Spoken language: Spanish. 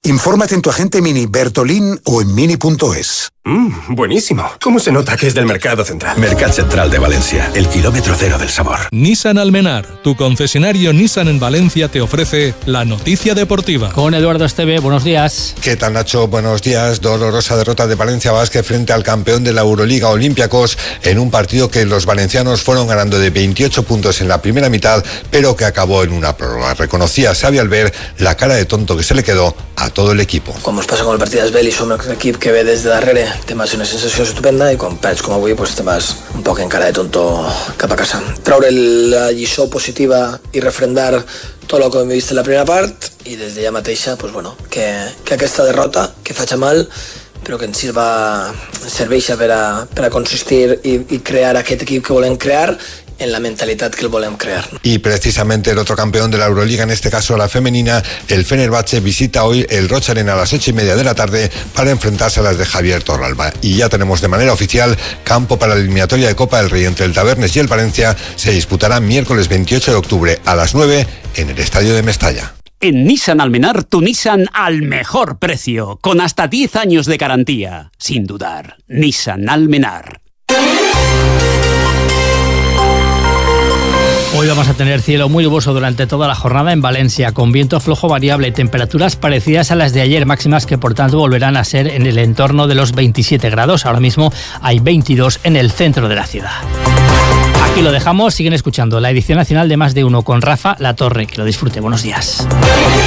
Infórmate en tu agente Mini Bertolín o en mini.es. Buenísimo. ¿Cómo se nota que es del Mercado Central? Mercat Central de Valencia, el kilómetro cero del sabor. Nissan Almenar, tu concesionario Nissan en Valencia, te ofrece la noticia deportiva. Con Eduardo Esteve, buenos días. ¿Qué tal, Nacho? Buenos días. Dolorosa derrota de Valencia Basket frente al campeón de la Euroliga, Olympiacos, en un partido que los valencianos fueron ganando de 28 puntos en la primera mitad, pero que acabó en una prórroga. Reconocía Xavi Albert la cara de tonto que se le quedó a todo el equip. Quan es passa com el partit d'Esbel i som un equip que ve des de darrere, te vas una sensació estupenda i quan perds com avui te vas un poc en cara de tonto cap a casa. Traure la lliçó positiva i refrendar tot el que hem vist en la primera part i des d'allà mateixa que aquesta derrota que faci mal però que ens serveixi per a consistir i crear aquest equip que volem crear en la mentalidad que el volem crear. Y precisamente el otro campeón de la Euroliga, en este caso la femenina, el Fenerbahce, visita hoy el Rocha Arena a las 8:30 de la tarde para enfrentarse a las de Javier Torralba. Y ya tenemos de manera oficial campo para la eliminatoria de Copa del Rey entre el Tabernes y el Valencia. Se disputará miércoles 28 de octubre a las 9 en el Estadio de Mestalla. En Nissan Almenar, tu Nissan al mejor precio, con hasta 10 años de garantía. Sin dudar, Nissan Almenar. Hoy vamos a tener cielo muy nuboso durante toda la jornada en Valencia, con viento flojo variable y temperaturas parecidas a las de ayer, máximas que por tanto volverán a ser en el entorno de los 27 grados. Ahora mismo hay 22 en el centro de la ciudad. Aquí lo dejamos, siguen escuchando la edición nacional de Más de Uno con Rafa La Torre. Que lo disfrute, buenos días.